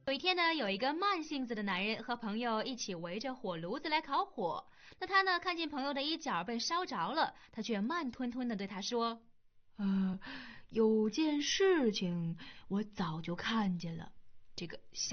有一天呢，有一个慢性子的男人和朋友一起围着火炉子来烤火。那他呢，看见朋友的一角被烧着了，他却慢吞吞地对他说：有件事情我早就看见了，这个小